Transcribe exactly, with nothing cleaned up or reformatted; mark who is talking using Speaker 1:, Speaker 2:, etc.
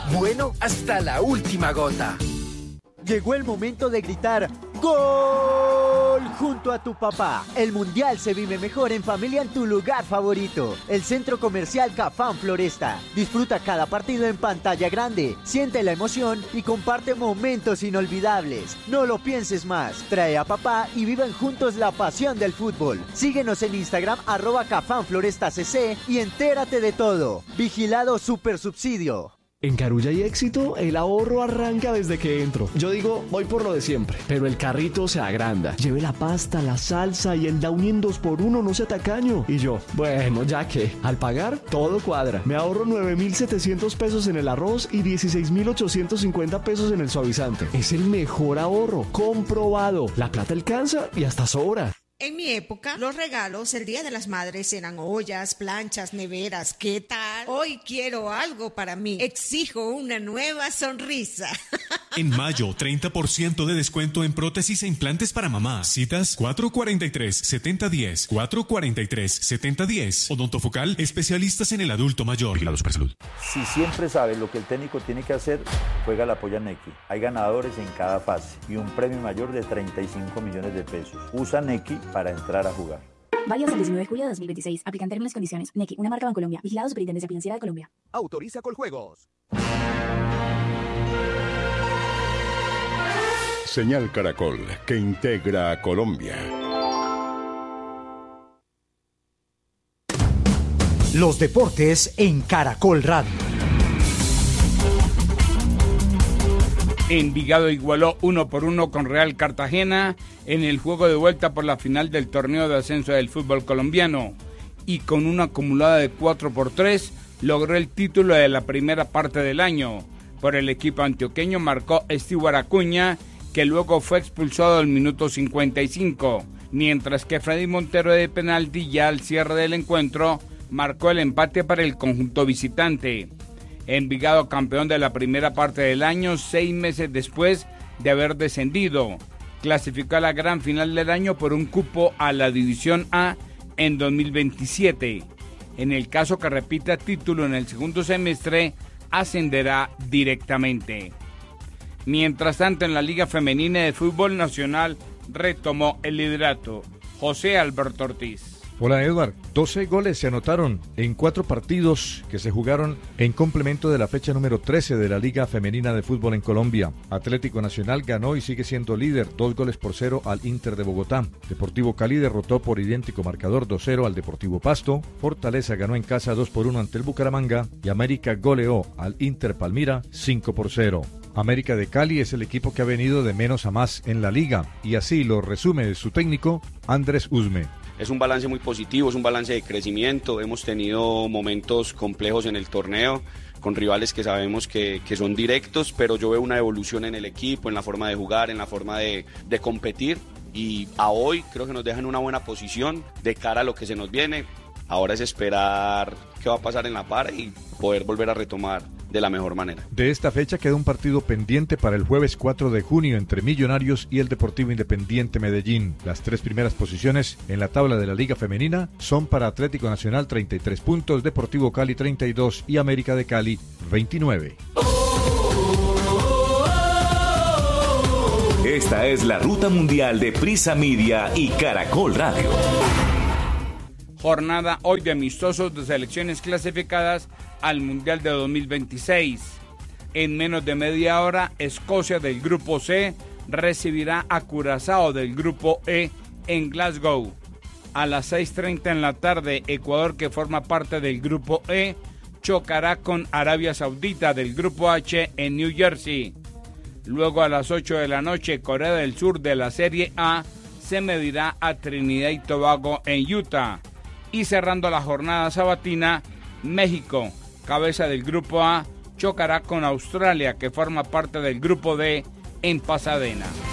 Speaker 1: Bueno hasta la última gota.
Speaker 2: Llegó el momento de gritar ¡Gol! Junto a tu papá. El Mundial se vive mejor en familia en tu lugar favorito. El Centro Comercial Cafam Floresta. Disfruta cada partido en pantalla grande. Siente la emoción y comparte momentos inolvidables. No lo pienses más. Trae a papá y vivan juntos la pasión del fútbol. Síguenos en Instagram arroba Cafam Floresta C C y entérate de todo. Vigilado Supersubsidio.
Speaker 3: En Carulla y Éxito, el ahorro arranca desde que entro. Yo digo, voy por lo de siempre, pero el carrito se agranda. Lleve la pasta, la salsa y el Downy en dos por uno, no sea tacaño. Y yo, bueno, ya que, al pagar, todo cuadra. Me ahorro nueve mil setecientos pesos en el arroz y dieciséis mil ochocientos cincuenta pesos en el suavizante. Es el mejor ahorro, comprobado. La plata alcanza y hasta sobra.
Speaker 4: En mi época, los regalos el Día de las Madres eran ollas, planchas, neveras. ¿Qué tal? Hoy quiero algo para mí. Exijo una nueva sonrisa.
Speaker 5: En mayo, treinta por ciento de descuento en prótesis e implantes para mamá. Citas cuatro cuarenta y tres, setenta diez, cuatro cuarenta y tres, setenta diez. Odontofocal, especialistas en el adulto mayor.
Speaker 6: Vigilado Supersalud.
Speaker 7: Si siempre sabes lo que el técnico tiene que hacer, juega la polla Nequi. Hay ganadores en cada fase y un premio mayor de treinta y cinco millones de pesos. Usa Nequi para entrar a jugar.
Speaker 8: Válido hasta el diecinueve de julio de dos mil veintiséis. Aplican términos y condiciones. Nequi, una marca Bancolombia. Vigilado Superintendencia Financiera de Colombia.
Speaker 9: Autoriza Coljuegos.
Speaker 10: Señal Caracol, que integra a Colombia.
Speaker 11: Los deportes en Caracol Radio.
Speaker 12: Envigado igualó uno por uno con Real Cartagena en el juego de vuelta por la final del torneo de ascenso del fútbol colombiano y con una acumulada de cuatro por tres logró el título de la primera parte del año. Por el equipo antioqueño marcó Stewart Acuña, que luego fue expulsado al minuto cincuenta y cinco, mientras que Freddy Montero de penalti ya al cierre del encuentro marcó el empate para el conjunto visitante. Envigado campeón de la primera parte del año, seis meses después de haber descendido. Clasificó a la gran final del año por un cupo a la División A en dos mil veintisiete. En el caso que repita título en el segundo semestre, ascenderá directamente. Mientras tanto, en la Liga Femenina de Fútbol Nacional retomó el liderato. José Alberto Ortiz.
Speaker 13: Hola Edward, doce goles se anotaron en cuatro partidos que se jugaron en complemento de la fecha número trece de la Liga Femenina de Fútbol en Colombia. Atlético Nacional ganó y sigue siendo líder, dos goles por cero al Inter de Bogotá. Deportivo Cali derrotó por idéntico marcador dos cero al Deportivo Pasto. Fortaleza ganó en casa dos por uno ante el Bucaramanga y América goleó al Inter Palmira cinco por cero. América de Cali es el equipo que ha venido de menos a más en la liga y así lo resume su técnico Andrés Usme.
Speaker 14: Es un balance muy positivo, es un balance de crecimiento. Hemos tenido momentos complejos en el torneo con rivales que sabemos que, que son directos, pero yo veo una evolución en el equipo, en la forma de jugar, en la forma de, de competir, y a hoy creo que nos dejan una buena posición de cara a lo que se nos viene. Ahora es esperar qué va a pasar en la par y poder volver a retomar de la mejor manera.
Speaker 13: De esta fecha queda un partido pendiente para el jueves cuatro de junio entre Millonarios y el Deportivo Independiente Medellín. Las tres primeras posiciones en la tabla de la Liga Femenina son para Atlético Nacional treinta y tres puntos, Deportivo Cali treinta y dos y América de Cali veintinueve.
Speaker 6: Esta es la ruta mundial de Prisa Media y Caracol Radio.
Speaker 12: Jornada hoy de amistosos de selecciones clasificadas al Mundial de dos mil veintiséis. En menos de media hora, Escocia del Grupo C recibirá a Curazao del Grupo E en Glasgow. A las seis treinta en la tarde, Ecuador, que forma parte del Grupo E, chocará con Arabia Saudita del Grupo H en New Jersey. Luego a las ocho de la noche, Corea del Sur de la Serie A se medirá a Trinidad y Tobago en Utah. Y cerrando la jornada sabatina, México, cabeza del Grupo A, chocará con Australia, que forma parte del Grupo D, en Pasadena.